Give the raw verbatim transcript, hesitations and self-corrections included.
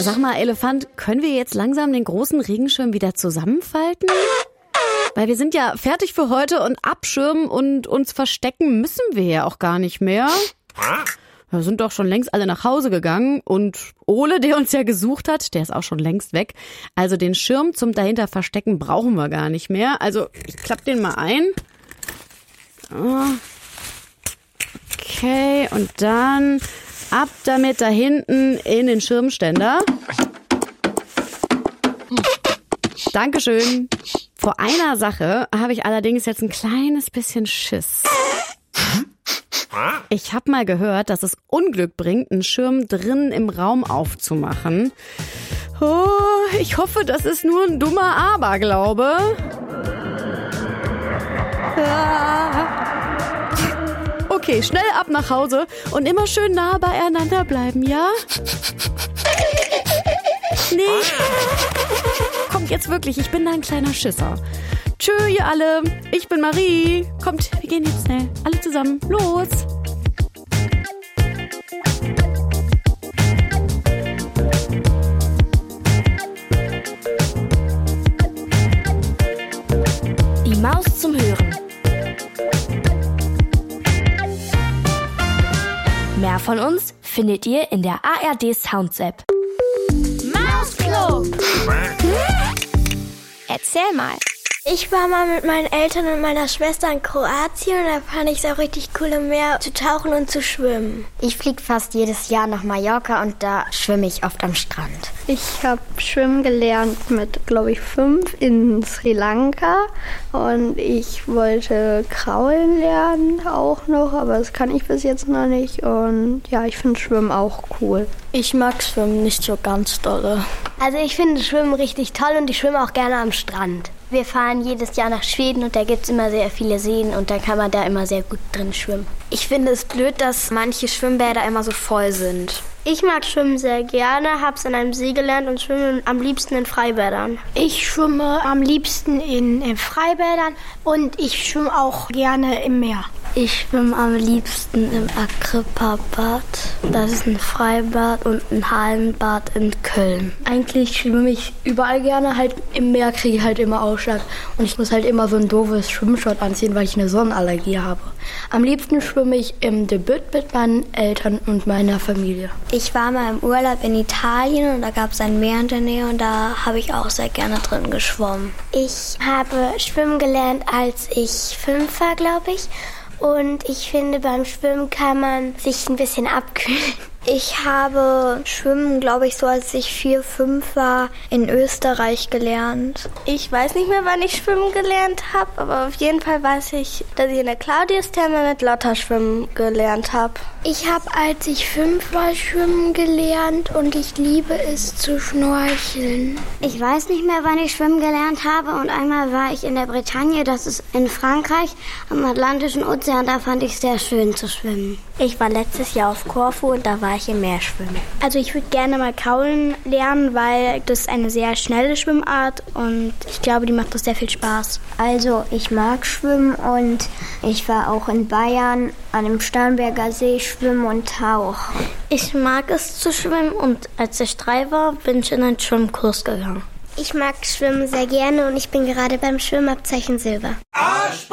Sag mal, Elefant, können wir jetzt langsam den großen Regenschirm wieder zusammenfalten? Weil wir sind ja fertig für heute und abschirmen und uns verstecken müssen wir ja auch gar nicht mehr. Wir sind doch schon längst alle nach Hause gegangen und Ole, der uns ja gesucht hat, der ist auch schon längst weg. Also den Schirm zum dahinter verstecken brauchen wir gar nicht mehr. Also ich klappe den mal ein. Okay, und dann ab damit da hinten in den Schirmständer. Dankeschön. Vor einer Sache habe ich allerdings jetzt ein kleines bisschen Schiss. Ich habe mal gehört, dass es Unglück bringt, einen Schirm drinnen im Raum aufzumachen. Oh, ich hoffe, das ist nur ein dummer Aberglaube. Okay, schnell ab nach Hause und immer schön nah beieinander bleiben, ja? Nee. Kommt jetzt wirklich, ich bin da ein kleiner Schisser. Tschö, ihr alle. Ich bin Marie. Kommt, wir gehen jetzt schnell. Alle zusammen. Los. Die Maus zum Hören. Mehr von uns findet ihr in der A R D Sounds App. Mausklo! Erzähl mal. Ich war mal mit meinen Eltern und meiner Schwester in Kroatien und da fand ich es auch richtig cool, im Meer zu tauchen und zu schwimmen. Ich fliege fast jedes Jahr nach Mallorca und da schwimme ich oft am Strand. Ich habe schwimmen gelernt mit, glaube ich, fünf in Sri Lanka und ich wollte kraulen lernen auch noch, aber das kann ich bis jetzt noch nicht und ja, ich finde Schwimmen auch cool. Ich mag Schwimmen nicht so ganz dolle. Also ich finde Schwimmen richtig toll und ich schwimme auch gerne am Strand. Wir fahren jedes Jahr nach Schweden und da gibt es immer sehr viele Seen und da kann man da immer sehr gut drin schwimmen. Ich finde es blöd, dass manche Schwimmbäder immer so voll sind. Ich mag Schwimmen sehr gerne, hab's in einem See gelernt und schwimme am liebsten in Freibädern. Ich schwimme am liebsten in, in Freibädern und ich schwimme auch gerne im Meer. Ich schwimme am liebsten im Agrippa-Bad. Das ist ein Freibad und ein Hallenbad in Köln. Eigentlich schwimme ich überall gerne, halt im Meer kriege ich halt immer Ausschlag. Und ich muss halt immer so ein doofes Schwimmshort anziehen, weil ich eine Sonnenallergie habe. Am liebsten schwimme ich im Debüt mit meinen Eltern und meiner Familie. Ich war mal im Urlaub in Italien und da gab es ein Meer in der Nähe und da habe ich auch sehr gerne drin geschwommen. Ich habe schwimmen gelernt, als ich fünf war, glaube ich. Und ich finde, beim Schwimmen kann man sich ein bisschen abkühlen. Ich habe Schwimmen, glaube ich, so als ich vier, fünf war, in Österreich gelernt. Ich weiß nicht mehr, wann ich schwimmen gelernt habe, aber auf jeden Fall weiß ich, dass ich in der Claudius-Therme mit Lotta schwimmen gelernt habe. Ich habe, als ich fünf war, schwimmen gelernt und ich liebe es zu schnorcheln. Ich weiß nicht mehr, wann ich schwimmen gelernt habe und einmal war ich in der Bretagne, das ist in Frankreich, am Atlantischen Ozean, da fand ich es sehr schön zu schwimmen. Ich war letztes Jahr auf Korfu und da war ich im Meer schwimmen. Also ich würde gerne mal kraulen lernen, weil das ist eine sehr schnelle Schwimmart und ich glaube, die macht das sehr viel Spaß. Also ich mag schwimmen und ich war auch in Bayern an dem Starnberger See schwimmen und tauchen. Ich mag es zu schwimmen und als ich drei war, bin ich in einen Schwimmkurs gegangen. Ich mag Schwimmen sehr gerne und ich bin gerade beim Schwimmabzeichen Silber.